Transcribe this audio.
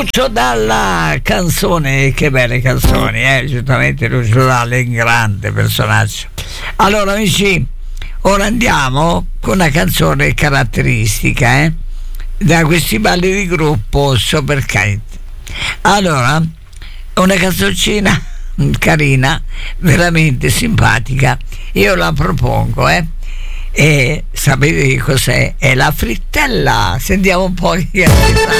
Lucio Dalla, canzone, che belle canzoni, giustamente Lucio Dalla è un grande personaggio. Allora amici, ora andiamo con una canzone caratteristica da questi balli di gruppo Super Kite. Allora, una canzoncina carina, veramente simpatica, io la propongo e sapete che cos'è? È la frittella. Sentiamo un po' che